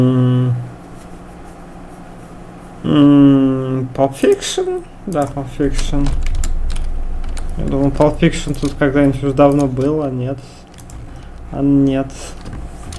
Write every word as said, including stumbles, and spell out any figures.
М, м, Pulp Fiction? Да, Pulp Fiction. Я думал, Pulp Fiction тут когда-нибудь уже давно было, нет. А нет.